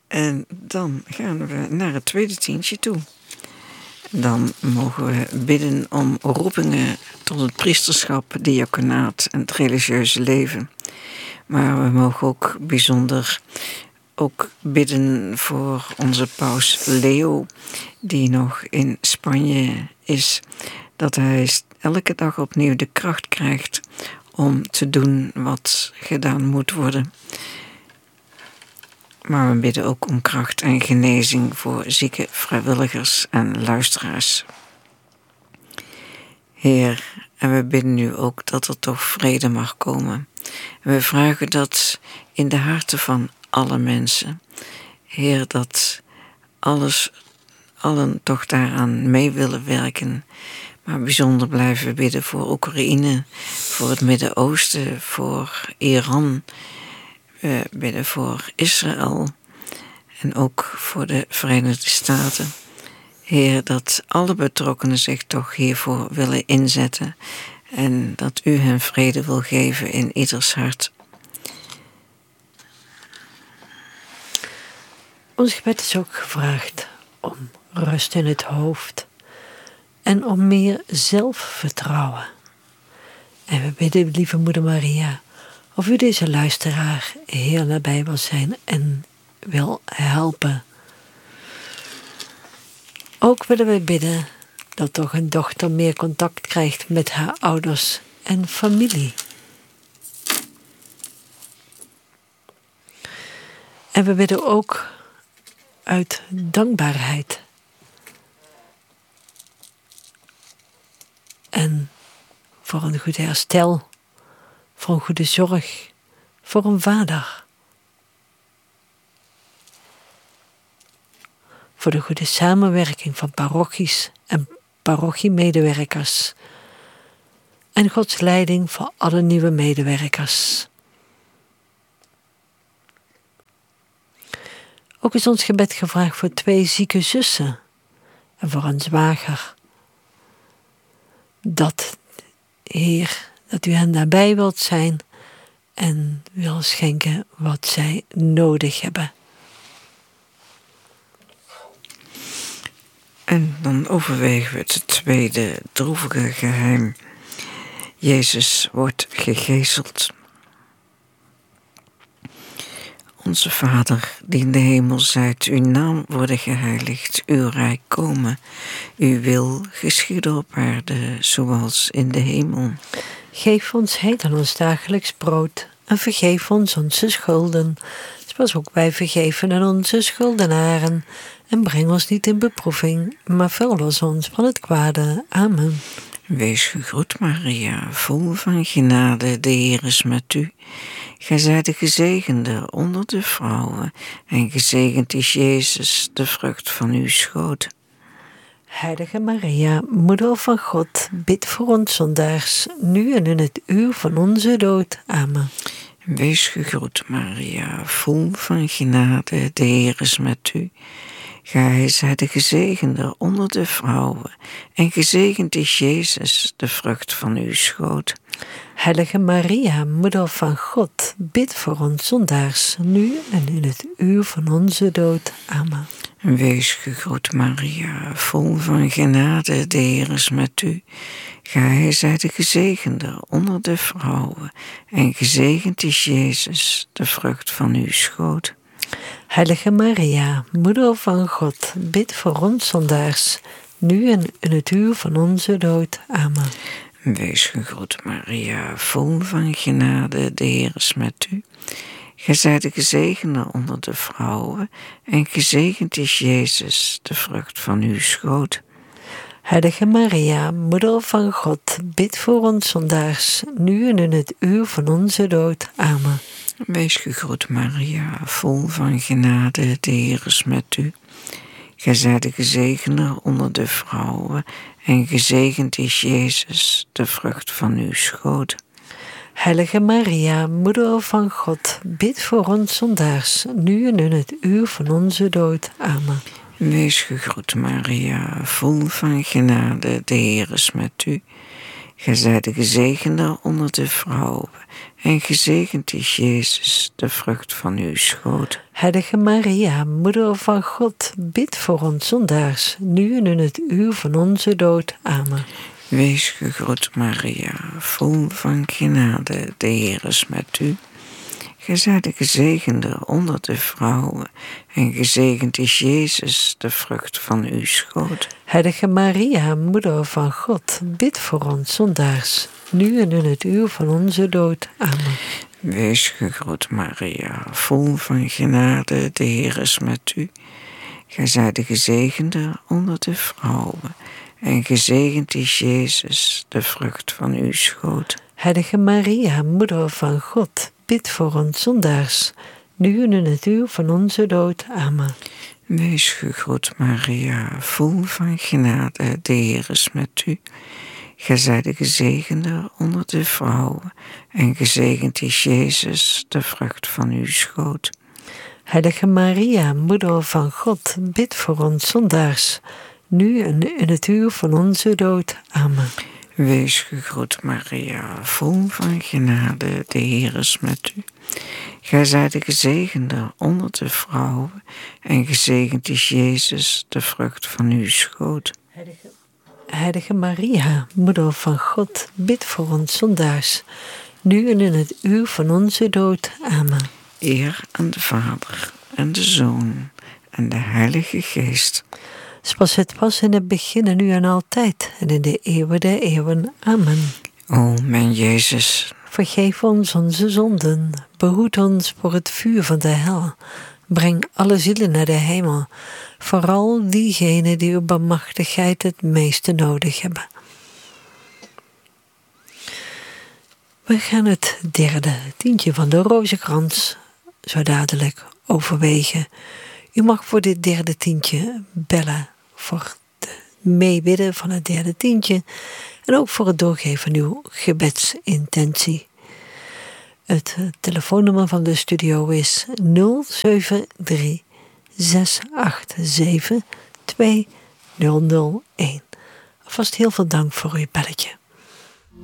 En dan gaan we naar het tweede tientje toe. Dan mogen we bidden om roepingen tot het priesterschap, diaconaat en het religieuze leven. Maar we mogen ook bijzonder bidden voor onze paus Leo, die nog in Spanje is. Dat hij elke dag opnieuw de kracht krijgt om te doen wat gedaan moet worden. Maar we bidden ook om kracht en genezing voor zieke vrijwilligers en luisteraars. Heer, en we bidden nu ook dat er toch vrede mag komen. En we vragen dat in de harten van alle mensen. Heer, dat allen toch daaraan mee willen werken. Maar bijzonder blijven bidden voor Oekraïne, voor het Midden-Oosten, voor Iran. We bidden voor Israël en ook voor de Verenigde Staten. Heer, dat alle betrokkenen zich toch hiervoor willen inzetten en dat u hen vrede wil geven in ieders hart. Ons gebed is ook gevraagd om rust in het hoofd en om meer zelfvertrouwen. En we bidden, lieve Moeder Maria, of u deze luisteraar heel nabij wil zijn en wil helpen. Ook willen we bidden dat toch een dochter meer contact krijgt met haar ouders en familie. En we bidden ook uit dankbaarheid en voor een goed herstel, voor een goede zorg, voor een vader. Voor de goede samenwerking van parochies en parochiemedewerkers. En Gods leiding voor alle nieuwe medewerkers. Ook is ons gebed gevraagd voor 2 zieke zussen en voor een zwager. Dat, Heer, dat u hen daarbij wilt zijn en wil schenken wat zij nodig hebben. En dan overwegen we het tweede droevige geheim. Jezus wordt gegezeld. Onze Vader, die in de hemel zijt, uw naam worden geheiligd, uw rijk komen. Uw wil geschieden op aarde, zoals in de hemel. Geef ons heden ons dagelijks brood en vergeef ons onze schulden, zoals ook wij vergeven aan onze schuldenaren. En breng ons niet in beproeving, maar verlos ons van het kwade. Amen. Wees gegroet, Maria, vol van genade, de Heer is met u. Gij zijt de gezegende onder de vrouwen, en gezegend is Jezus, de vrucht van uw schoot. Heilige Maria, Moeder van God, bid voor ons zondaars, nu en in het uur van onze dood. Amen. Wees gegroet, Maria, vol van genade, de Heer is met u. Gij zijt de gezegende onder de vrouwen, en gezegend is Jezus, de vrucht van uw schoot. Heilige Maria, Moeder van God, bid voor ons zondaars, nu en in het uur van onze dood. Amen. Wees gegroet, Maria, vol van genade, de Heer is met u. Gij zijt de gezegende onder de vrouwen, en gezegend is Jezus, de vrucht van uw schoot. Heilige Maria, Moeder van God, bid voor ons zondaars, nu en in het uur van onze dood. Amen. Wees gegroet, Maria, vol van genade, de Heer is met u. Gij zijt de gezegende onder de vrouwen, en gezegend is Jezus, de vrucht van uw schoot. Heilige Maria, Moeder van God, bid voor ons zondaars, nu en in het uur van onze dood. Amen. Wees gegroet, Maria, vol van genade, de Heer is met u. Gij zijt de gezegende onder de vrouwen, en gezegend is Jezus, de vrucht van uw schoot. Heilige Maria, Moeder van God, bid voor ons zondaars, nu en in het uur van onze dood. Amen. Wees gegroet, Maria, vol van genade, de Heer is met u. Gij zijt de gezegende onder de vrouwen, en gezegend is Jezus, de vrucht van uw schoot. Heilige Maria, Moeder van God, bid voor ons zondaars, nu en in het uur van onze dood. Amen. Wees gegroet, Maria, vol van genade, de Heer is met u. Gij zijt de gezegende onder de vrouwen, en gezegend is Jezus, de vrucht van uw schoot. Heilige Maria, Moeder van God, bid voor ons zondaars, nu en in het uur van onze dood. Amen. Wees gegroet, Maria, vol van genade, de Heer is met u. Gij zijt de gezegende onder de vrouwen, en gezegend is Jezus, de vrucht van uw schoot. Heilige Maria, Moeder van God, bid voor ons zondaars, nu en in het uur van onze dood. Amen. Wees gegroet, Maria, vol van genade, de Heer is met u. Gij zijt de gezegende onder de vrouwen, en gezegend is Jezus, de vrucht van uw schoot. Heilige Maria, Moeder van God, bid voor ons zondaars, nu en in het uur van onze dood. Amen. Wees gegroet, Maria, vol van genade, de Heer is met u. Gij zijt de gezegende onder de vrouwen, en gezegend is Jezus, de vrucht van uw schoot. Heilige Maria, Moeder van God, bid voor ons zondaars, nu en in het uur van onze dood. Amen. Eer aan de Vader, en de Zoon, en de Heilige Geest. Zoals het was in het begin en nu en altijd, en in de eeuwen der eeuwen. Amen. O mijn Jezus, vergeef ons onze zonden, behoed ons voor het vuur van de hel. Breng alle zielen naar de hemel, vooral diegenen die uw barmhartigheid het meeste nodig hebben. We gaan het derde tientje van de rozenkrans zo dadelijk overwegen. U mag voor dit derde tientje bellen voor het meebidden van het derde tientje en ook voor het doorgeven van uw gebedsintentie. Het telefoonnummer van de studio is 073 687 2001. Alvast heel veel dank voor uw belletje.